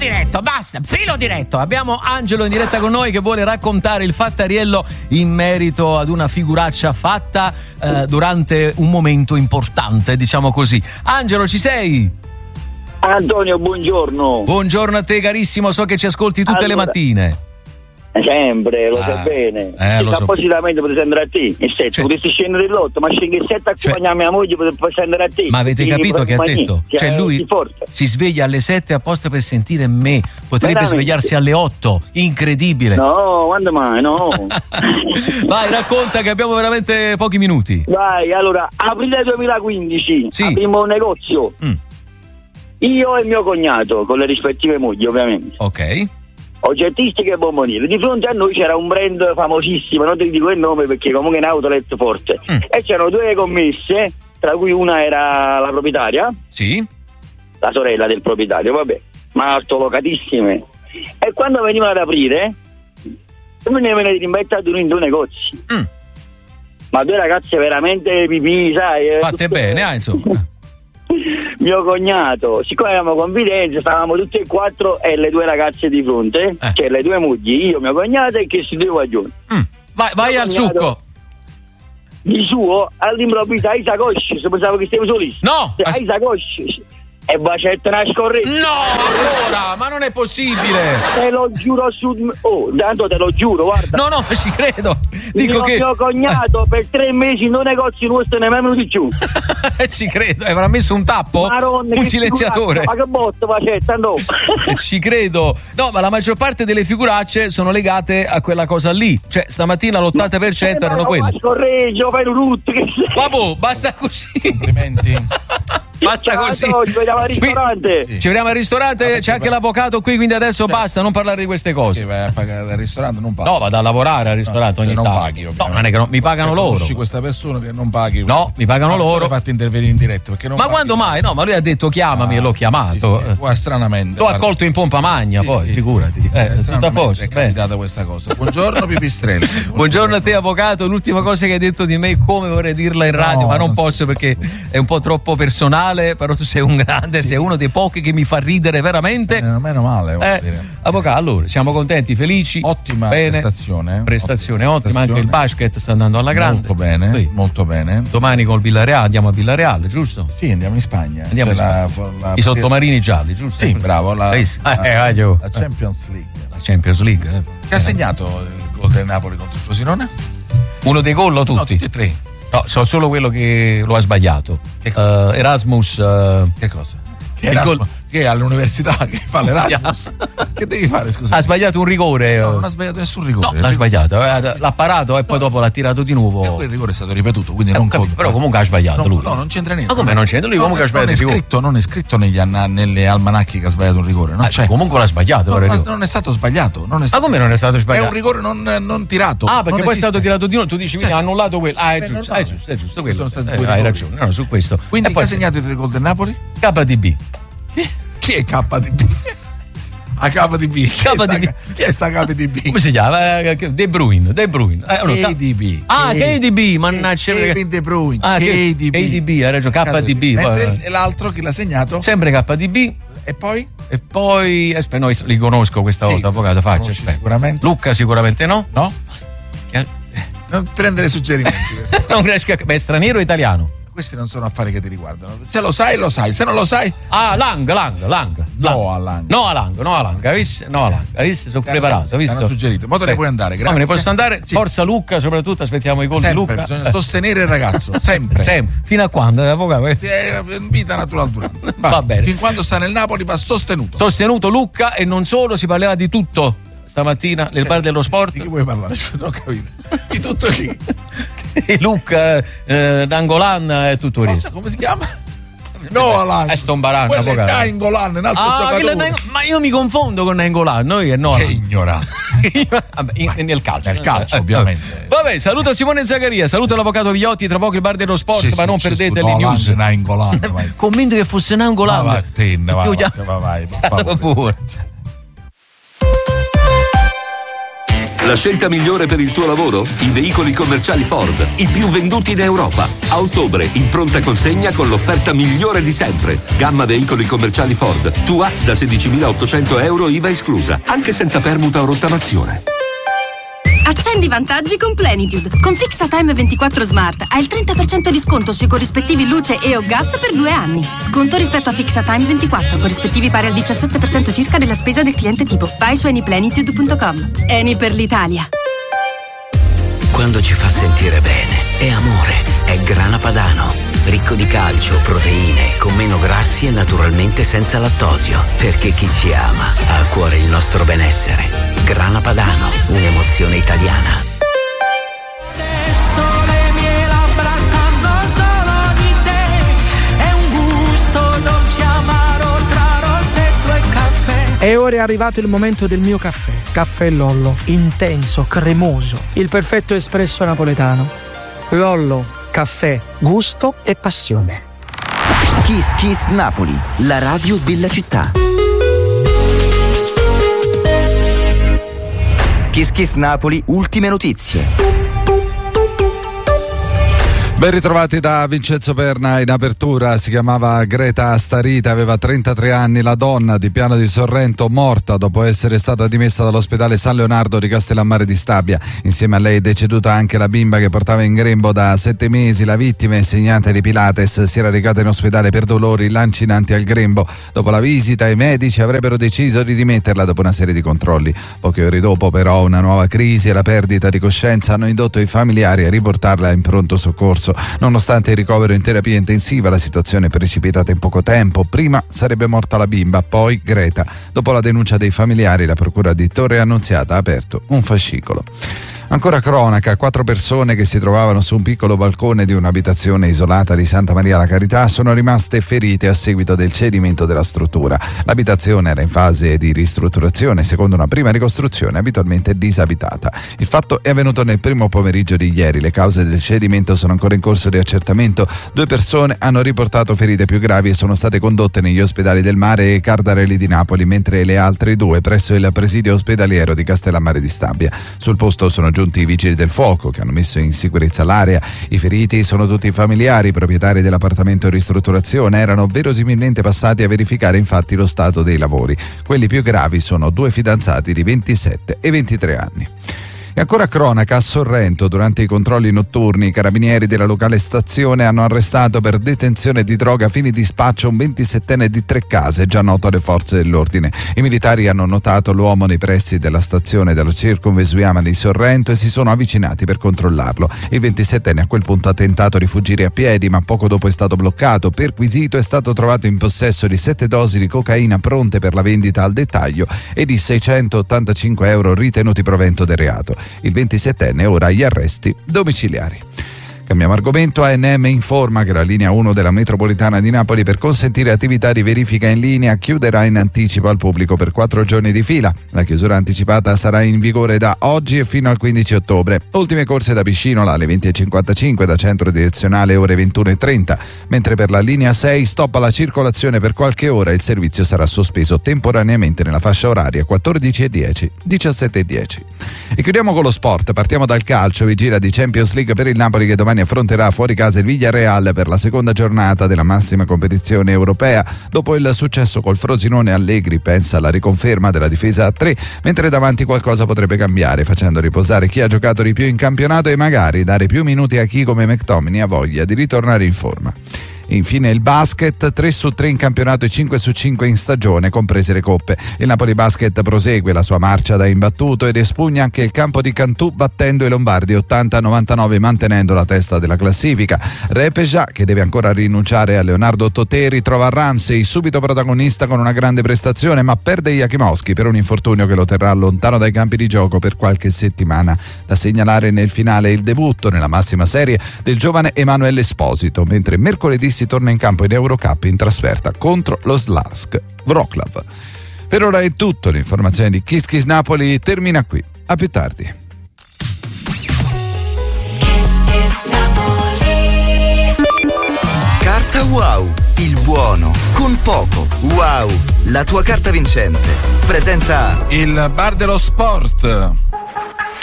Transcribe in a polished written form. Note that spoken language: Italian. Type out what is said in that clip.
diretto, basta, filo diretto. Abbiamo Angelo in diretta con noi che vuole raccontare il fattariello in merito ad una figuraccia fatta durante un momento importante, diciamo così. Angelo, ci sei? Antonio, buongiorno. Buongiorno a te carissimo, so che ci ascolti tutte le mattine. Sempre, lo sai bene. Lo so. Appositamente potete andare a te. Il 7, potresti scendere dell'otto, ma scendi il 7 accompagnare mia moglie, potete andare a te. Ma avete capito che ha detto? Cioè lui si sveglia alle 7 apposta per sentire me. Potrebbe veramente svegliarsi alle 8. Incredibile. No, quando mai? No. Vai, racconta che abbiamo veramente pochi minuti. Vai, allora, aprile 2015 abbiamo un negozio. Io e mio cognato, con le rispettive mogli, ovviamente. Ok. Oggettistica e bomboniere. Di fronte a noi c'era un brand famosissimo, non ti dico il nome perché comunque è un outlet forte. E c'erano due commesse, tra cui una era la proprietaria, la sorella del proprietario, vabbè, ma altolocatissime. E quando venivano ad aprire, venivano rimbettati in due negozi. Ma due ragazze veramente pipì, sai. Fatte bene, insomma. Mio cognato, siccome avevamo confidenza, stavamo tutti e quattro e le due ragazze di fronte, cioè le due mogli, io, mio cognato e che si due guaglioni. Vai al succo. Di suo, all'improvviso, hai sacoche, se pensavo che stiamo solissimi. No! Hai sacoche. E bacetta una scorretta. No, allora, ma non è possibile. Te lo giuro su. Oh, tanto te lo giuro, guarda. No, ci credo. Dico che mio cognato per 3 mesi in un negozio nostro ne è venuto giù. Ci credo, avrà messo un tappo? Marone, un silenziatore. Ma che botto, bacetta, no. Ci credo. No, ma la maggior parte delle figuracce sono legate a quella cosa lì. Cioè, stamattina l'80% erano quelle. Ma scorreggio, fai tutto. Vabbè, basta così. Complimenti. Basta così. Ci vediamo al ristorante. Ci vediamo al ristorante, c'è anche l'avvocato qui, quindi adesso basta, non parlare di queste cose. Vai a pagare al ristorante, non paghi. No, vado a lavorare al ristorante ogni tanto. Non paghi, ovviamente. No, non è che mi pagano loro. Conosci questa persona che non paghi. No, mi pagano loro. L'ho fatto intervenire in diretta perché non ma paghi. Quando mai? No, ma lui ha detto chiamami e l'ho chiamato. Stranamente. L'ho accolto in pompa magna, poi, figurati. Tutto a posto. È capitata questa cosa. Buongiorno Pipistrelli. Buongiorno a te avvocato, l'ultima cosa che hai detto di me, come vorrei dirla in radio, ma non posso perché è un po' troppo personale, però tu sei un grande, sei uno dei pochi che mi fa ridere veramente. Meno male. Avvocato, allora, siamo contenti, felici. Ottima prestazione ottima, anche il basket sta andando alla grande. Molto bene. Domani col Villarreal andiamo a Villarreal, giusto? Sì, andiamo in Spagna. Andiamo in Spagna. I sottomarini gialli, giusto? Sì, bravo. La Champions League. La Champions League. Che ha segnato il gol del Napoli contro il Frosinone? Uno dei gol o tutti? No, tutti e tre. No, so solo quello che lo ha sbagliato. Erasmus. Che cosa? Che è all'università che fa l'Erasmus. Che devi fare, scusa? Ha sbagliato un rigore. No, non ha sbagliato nessun rigore. No, l'ha sbagliato. L'ha parato e poi dopo l'ha tirato di nuovo. E quel rigore è stato ripetuto, quindi non conta. Però comunque ha sbagliato lui. No, non c'entra niente. Ma come non c'entra? Lui comunque ha sbagliato. Non è scritto nelle almanacchi che ha sbagliato un rigore. Non c'è. Comunque l'ha sbagliato. Non è stato sbagliato. Ma come non è stato sbagliato? È un rigore non tirato. Ah, perché poi è stato tirato di nuovo. Tu dici, mi ha annullato quello. Ah, è giusto quello. Hai ragione. No, su questo. Quindi chi ha segnato il gol del Napoli? KDB. Chi è KDB? A KDB. Chi è sta KDB? Come si chiama? De Bruyne. KDB. Ah, KDB, mannaggia. Kevin De Bruyne. KDB, hai ragione, KDB. E l'altro chi l'ha segnato? Sempre KDB. E poi? Aspetta, noi li conosco questa volta, avvocato, faccia. Sicuramente. Luca sicuramente no? No? Non prendere suggerimenti. Non riesco a... Beh, è straniero o italiano? Questi non sono affari che ti riguardano. Se lo sai, lo sai. Se non lo sai. Ah, Lang. No a Lang. Hai visto? Sono preparato. Hai visto? Hanno suggerito. Ma te ne puoi andare, grazie. No, me ne posso andare? Sì. Forza Luca, soprattutto aspettiamo i gol di Luca. Bisogna sostenere il ragazzo, sempre. Fino a quando? Vita natural durante. Va bene. Fin quando sta nel Napoli va sostenuto. Sostenuto Luca e non solo, si parlerà di tutto stamattina nel bar dello sport. Di chi vuoi parlare? Non ho capito. Di tutto chi? Luca, Nangolan e tutto il resto. Come si chiama? No, Alan. Aston Baran. Nangolan, un altro giocatore. Ma io mi confondo con Nangolan. Noi no. Che ignorante. Nel calcio. Nel calcio, ovviamente. Vabbè, saluto Simone Zaccaria, saluto l'avvocato Viotti, tra poco il bar dello sport, ma non perdete le news. Nangolan. Convinto che fosse Nangolan. Vai. Pure. La scelta migliore per il tuo lavoro? I veicoli commerciali Ford, i più venduti in Europa. A ottobre, in pronta consegna con l'offerta migliore di sempre. Gamma veicoli commerciali Ford. Tua da 16.800 euro IVA esclusa, anche senza permuta o rottamazione. Accendi vantaggi con Plenitude. Con FixaTime 24 Smart hai il 30% di sconto sui corrispettivi luce e o gas per 2 anni. Sconto rispetto a FixaTime 24, corrispettivi pari al 17% circa della spesa del cliente tipo. Vai su anyplenitude.com. Eni per l'Italia. Quando ci fa sentire bene, è amore, è Grana Padano. Ricco di calcio, proteine, con meno grassi e naturalmente senza lattosio. Perché chi ci ama ha a cuore il nostro benessere. Grana Padano, un'emozione italiana. Adesso le mie labbra sanno solo di te. È un gusto dolce amaro tra rossetto e caffè. E ora è arrivato il momento del mio caffè. Caffè Lollo, intenso, cremoso, il perfetto espresso napoletano. Lollo, caffè, gusto e passione. Kiss Kiss Napoli, la radio della città. Kiss Kiss Napoli, ultime notizie. Ben ritrovati da Vincenzo Perna. In apertura si chiamava Greta Starita, aveva 33 anni, la donna di Piano di Sorrento, morta dopo essere stata dimessa dall'ospedale San Leonardo di Castellammare di Stabia. Insieme a lei è deceduta anche la bimba che portava in grembo da 7 mesi. La vittima, insegnante di Pilates, si era recata in ospedale per dolori lancinanti al grembo. Dopo la visita i medici avrebbero deciso di rimetterla dopo una serie di controlli. Poche ore dopo però una nuova crisi e la perdita di coscienza hanno indotto i familiari a riportarla in pronto soccorso. Nonostante il ricovero in terapia intensiva, la situazione è precipitata in poco tempo. Prima sarebbe morta la bimba, poi Greta. Dopo la denuncia dei familiari, la procura di Torre Annunziata ha aperto un fascicolo. Ancora cronaca, 4 persone che si trovavano su un piccolo balcone di un'abitazione isolata di Santa Maria la Carità sono rimaste ferite a seguito del cedimento della struttura. L'abitazione era in fase di ristrutturazione, secondo una prima ricostruzione abitualmente disabitata. Il fatto è avvenuto nel primo pomeriggio di ieri. Le cause del cedimento sono ancora in corso di accertamento. 2 persone hanno riportato ferite più gravi e sono state condotte negli ospedali del Mare e Cardarelli di Napoli, mentre le altre 2 presso il presidio ospedaliero di Castellammare di Stabia. Sul posto sono giunti i vigili del fuoco che hanno messo in sicurezza l'area. I feriti sono tutti familiari, proprietari dell'appartamento in ristrutturazione. Erano verosimilmente passati a verificare infatti lo stato dei lavori. Quelli più gravi sono 2 fidanzati di 27 e 23 anni. E ancora cronaca, a Sorrento, durante i controlli notturni, i carabinieri della locale stazione hanno arrestato per detenzione di droga a fini di spaccio un 27enne di Treccase, già noto alle forze dell'ordine. I militari hanno notato l'uomo nei pressi della stazione della Circumvesuviana di Sorrento e si sono avvicinati per controllarlo. Il 27enne a quel punto ha tentato di fuggire a piedi, ma poco dopo è stato bloccato. Perquisito, è stato trovato in possesso di 7 dosi di cocaina pronte per la vendita al dettaglio e di 685 euro ritenuti provento del reato. Il 27enne ora agli arresti domiciliari. Cambiamo argomento. ANM informa che la linea 1 della metropolitana di Napoli, per consentire attività di verifica in linea, chiuderà in anticipo al pubblico per 4 giorni di fila. La chiusura anticipata sarà in vigore da oggi e fino al 15 ottobre. Ultime corse da Piscinola alle 20.55, da centro direzionale ore 21.30, mentre per la linea 6 stop alla circolazione per qualche ora. Il servizio sarà sospeso temporaneamente nella fascia oraria 14.10, 17.10. E chiudiamo con lo sport. Partiamo dal calcio. Vigilia di Champions League per il Napoli, che domani affronterà fuori casa il Villarreal per la seconda giornata della massima competizione europea. Dopo il successo col Frosinone, Allegri pensa alla riconferma della difesa a 3, mentre davanti qualcosa potrebbe cambiare, facendo riposare chi ha giocato di più in campionato e magari dare più minuti a chi come McTominay ha voglia di ritornare in forma. Infine il basket, 3-3 in campionato e 5-5 in stagione, comprese le coppe. Il Napoli Basket prosegue la sua marcia da imbattuto ed espugna anche il campo di Cantù, battendo i lombardi 80-99, mantenendo la testa della classifica. Repeja, che deve ancora rinunciare a Leonardo Toteri, trova Ramsey, subito protagonista con una grande prestazione, ma perde Jakimowski per un infortunio che lo terrà lontano dai campi di gioco per qualche settimana. Da segnalare nel finale il debutto nella massima serie del giovane Emanuele Esposito, mentre mercoledì si torna in campo in Eurocup in trasferta contro lo Slask Wroclaw. Per ora è tutto. L'informazione di Kiss Kiss Napoli termina qui. A più tardi. Kiss Kiss Napoli. Carta Wow, il buono con poco. Wow, la tua carta vincente. Presenta il Bar dello Sport.